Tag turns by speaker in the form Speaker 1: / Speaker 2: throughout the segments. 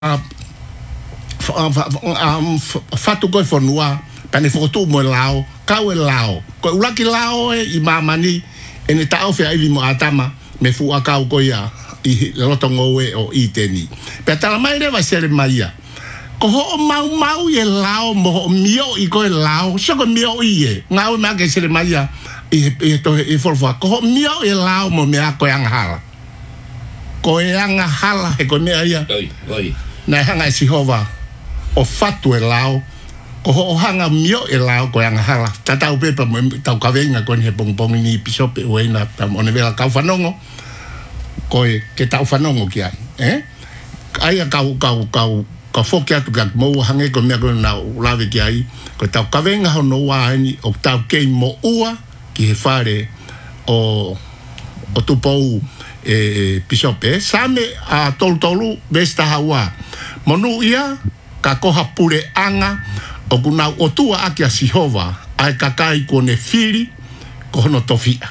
Speaker 1: fatu koe whanua, pane whakotu mo lao, kau e lao. Koe uraki lao e I mamani, e ne tau whea iwi mo atama, me fua kau koe ia, I roto ngoe o I teni. Pea tala mai rewa sere mai ia. Ko ho mau I e lao, mo ho mio I koe lao, soko mio I e. Ngau mea ke sere mai ia, I tohe I forfua. Ko ho mio I lao mo mea koe anghala. Koe anghala he koe mea ia.
Speaker 2: Oi.
Speaker 1: Na hanga e Sihova. O fatu e lao ko ho hanga mio e lao ko anga hala tata upepa mo tau kavenga ko ni pong ni pisope o ina tam one vela ka fanongo ko ke tau fanongo ki ai ka fokia tu ka mo hange ko me ko na lave ki ai ko tau kavenga ho no wa ni o tau ke mo ua ki he fare o tupou pisope same a tolu besta hawa monu ia ka koha pure anga o kuna o tua aki a Sihova ai kakai ko ne firi ko hono tofia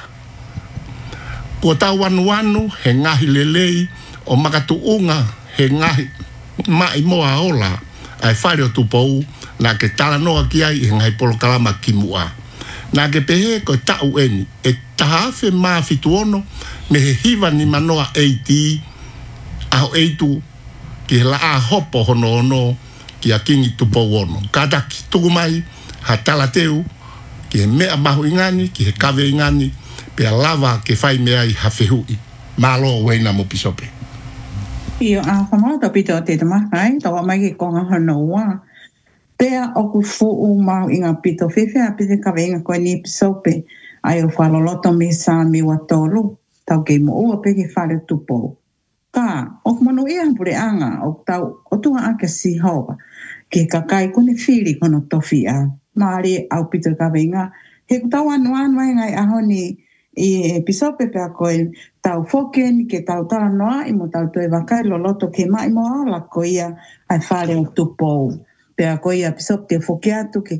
Speaker 1: ko tau wanu he ngahi lelei o makatu unga he ngahi mai moa ola ai whare o tupou na ke tala noa ki ai he ngai polo kalama ki mua na ke pehe ko tau eni e tahawhe maa fitu ono me he hiva ni manoa eiti aho eitu ki he la a hopo hono ono ki a kingi tupo ono. Kada ki tuku mai, ha tala teu, ki he mea mahu ingani, ki he kawe ingani, pe a lava ke whai mea I hawhehui. Malo weina mo pisope.
Speaker 3: Io a whamata pito o te tamakai, tawa mai ki konga hanoa. Pea oku fuu mau inga pito whiwhi a pite kawe inga koe ni pisope, ai o whaloloto me sa mi watolu, tau kei mo ua pe ki whare tupo. Ka, o kumanu ia pure anga, o tau, o tua ake Sihova, ke kakai kone whiri kono tofia, maari au pito ka venga, he tau anu ai ngai aho ni I pisope pea koe tau foken, ke tau tala noa, I mo tau toe wakai loloto ke mai mo ala ko ia ai whare o tupou. Pea koe ia pisope te foke atu ke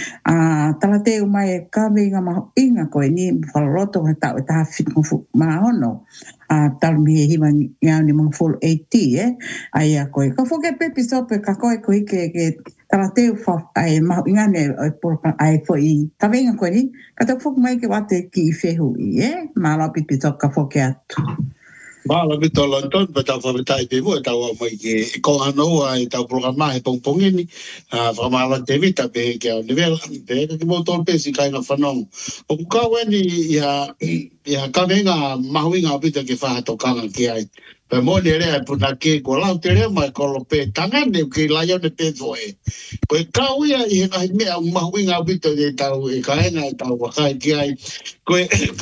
Speaker 3: tala te umai e ka venga maho inga koe ni whaloloto he tau e taha whitmo mahono. Talu mi he hiwa ngau ni mga full 80, ai a koe. Ka foke pe pisope ka koe koe ke tala teu ai mahu ingane ai fo I ka venga koe ni, ka tau foke mai ke wate ki I whehu I, ma lapi pisope ka foke atu.
Speaker 4: Mala bito London pe tau whametai pe mua tau mai ke konga noa tau programa he pongpongini whamala te vita pe ke au nivela pe ke mo ton pe si kainga whanong o kukaweni ia kawenga mahuinga pita ke whahatokanga ki ai pe mo ne rea puna ke ko lau te rea mai kolo pe tangane ke laio ne pe zoe ko e kauia I he ngahi mea mahuinga pita de tau e kaenga tau wakai ki ai ko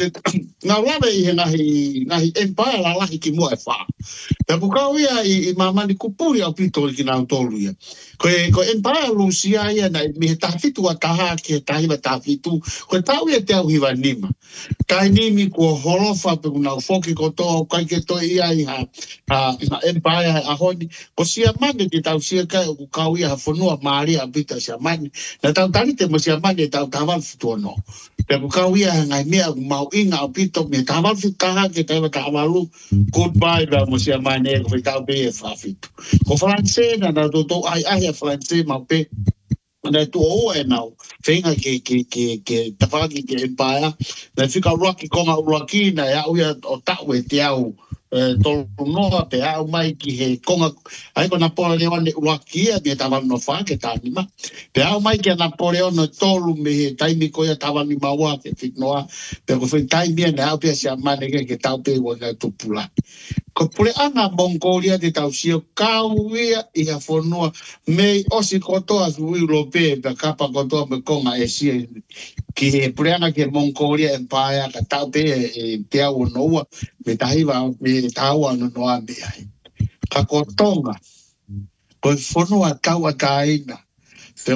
Speaker 4: ngā lawe I he ngahi empire la lahi ki mua e wha. Pea kukau ia I mamani kupuri au pito ki nau tolu ia. Ko empire lusia ia na mi he tafitu a taha ki he tahiwa tafitu. Ko tau ia te au hiwa nima. Kai nimi kua holofa pe kunau foki kotoa kai ke toi ia I ha empire a honi. Ko sia mane ki tau sia kai o kukau ia ha whanua maari a pita sia mane. Na tau tarite mo sia mane tau tawal fitu ono. Pea kukau ia ngai mea mau inga au pito me tawal fitu kaha ke taiwa tawalu. Goodbye ba mo sia mane ko tau pe e whafitu. Ko Francais na to ai a Francais mau pe. Na tu o e nau. Whenga ke tawaki ke empire. Na whika uraki konga uraki na ia uia o tau e te au. Tolu noa pe au mai ki he konga. Ai ko Napoleon ne uraki ia me tawani no wha ke tānima. Pe au mai ki a Napoleon no tolu me he taimi ko ia tawani maua ke whiknoa. Pe ko whi taimi ne au pia si a mane ke tau pe wanga tupula. Ko pule anga Mongolia te tau sio kauia I a whanua mei osi kotoa sui Europe pe kapa kotoa me konga e sia ki he pule anga ke Mongolia Empire ka tau pe te au noua me tahiwa me taua no noa me ai. Ka kotonga ko whanua taua taina pe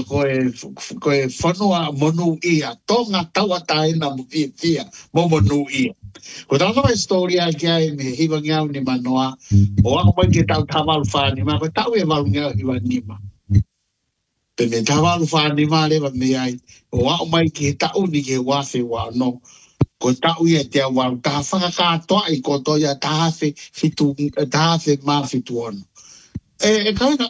Speaker 4: koe whanua monu ia tonga taua taina mo ia mo monu ia. Ko tau historia ki ai me hiwa ngiau ni manoa, o ako mai ke tau tawalu whanima, ko tau e walu ngiau hiwa nima. Pe me tawalu whanima lewa me ai, o ako mai ke tau ni ke wafe wano, ko tau ia te walu, taha whakakatoa I koto ia tahafe ma fitu ono. e kaina